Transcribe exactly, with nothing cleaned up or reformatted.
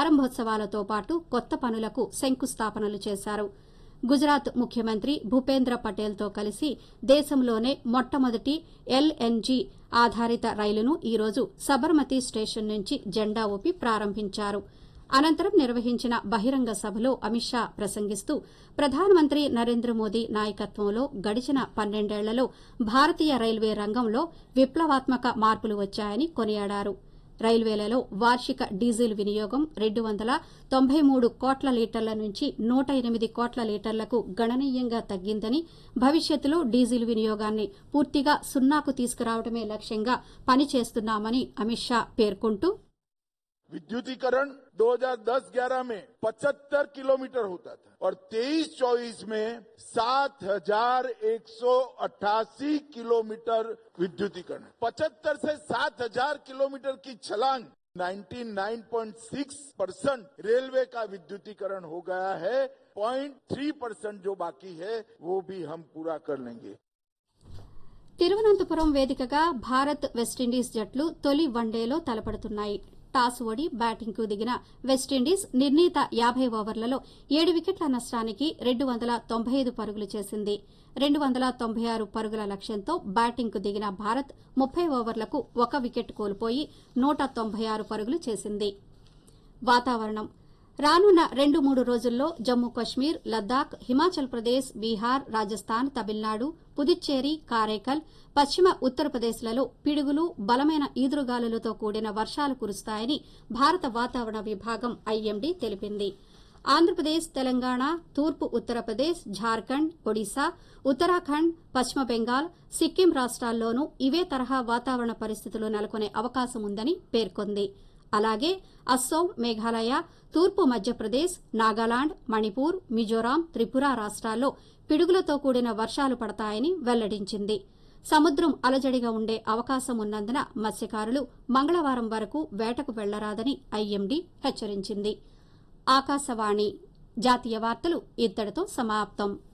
ప్రారంభోత్సవాలతో పాటు కొత్త పనులకు శంకుస్థాపనలు చేశారు. గుజరాత్ ముఖ్యమంత్రి భూపేంద్ర పటేల్తో కలిసి దేశంలోనే మొట్టమొదటి ఎల్ఎన్జీ ఆధారిత రైలును ఈరోజు సబర్మతి స్టేషన్ నుంచి జెండా ఊపి ప్రారంభించారు. అనంతరం నిర్వహించిన బహిరంగ సభలో అమిత్ షా ప్రసంగిస్తూ ప్రధానమంత్రి నరేంద్ర మోదీ నాయకత్వంలో గడిచిన పన్నెండేళ్లలో భారతీయ రైల్వే రంగంలో విప్లవాత్మక మార్పులు వచ్చాయని కొనియాడారు. రైల్వేలలో వార్షిక డీజిల్ వినియోగం రెండు వందల తొంభై మూడు కోట్ల లీటర్ల నుంచి నూట ఎనిమిది కోట్ల లీటర్లకు గణనీయంగా తగ్గిందని, భవిష్యత్తులో డీజిల్ వినియోగాన్ని పూర్తిగా సున్నాకు తీసుకురావడమే లక్ష్యంగా పనిచేస్తున్నామని అమిత్ షా పేర్కొంటూ विद्युतीकरण दो हज़ार दस ग्यारह में पचहत्तर किलोमीटर होता था और तेईस चौबीस में सात हजार एक सौ अट्ठासी किलोमीटर विद्युतीकरण। पचहत्तर से सात हजार किलोमीटर की छलांग निन्यानवे पॉइंट छह परसेंट रेलवे का विद्युतीकरण हो गया है। ज़ीरो पॉइंट तीन परसेंट जो बाकी है वो भी हम पूरा कर लेंगे। తిరువనంతపురం వేదికగా భారత్ వెస్టిండీస్ జట్లు తొలి వన్డేలో తలపడుతున్నాయి. టాస్ ఓడి బ్యాటింగ్కు దిగిన వెస్టిండీస్ నిర్ణీత యాబై ఓవర్లలో ఏడు వికెట్ల నష్టానికి రెండు వందల తొంభై ఐదు పరుగులు చేసింది. రెండు వందల తొంభై ఆరు పరుగుల లక్ష్యంతో బ్యాటింగ్కు దిగిన భారత్ ముప్పై ఓవర్లకు ఒక వికెట్ కోల్పోయి నూట తొంభై ఆరు పరుగులు చేసింది. వాతావరణం రానున్న రెండు మూడు రోజుల్లో జమ్మూ కశ్మీర్, లద్దాఖ్, హిమాచల్ ప్రదేశ్, బీహార్, రాజస్థాన్, తమిళనాడు, పుదుచ్చేరి, కారైకల్, పశ్చిమ ఉత్తరప్రదేశ్లలో పిడుగులు, బలమైన ఈదురుగాలులతో కూడిన వర్షాలు కురుస్తాయని భారత వాతావరణ విభాగం ఐఎండీ తెలిపింది. ఆంధ్రప్రదేశ్, తెలంగాణ, తూర్పు ఉత్తరప్రదేశ్, ఝార్ఖండ్, ఒడిశా, ఉత్తరాఖండ్, పశ్చిమ బెంగాల్, సిక్కిం రాష్ట్రాల్లోనూ ఇవే తరహా వాతావరణ పరిస్థితులు నెలకొనే అవకాశం ఉందని పేర్కొంది. అలాగే అస్సోం, మేఘాలయ, తూర్పు మధ్యప్రదేశ్, నాగాలాండ్, మణిపూర్, మిజోరాం, త్రిపుర రాష్ట్రాల్లో పిడుగులతో కూడిన వర్షాలు పడతాయని వెల్లడించింది. సముద్రం అలజడిగా ఉండే అవకాశం ఉన్నందున మత్స్యకారులు మంగళవారం వరకు వేటకు వెళ్లరాదని ఐఎండీ హెచ్చరించింది. ఆకాశవాణి జాతీయ వార్తలు ఇంతటితో సమాప్తం.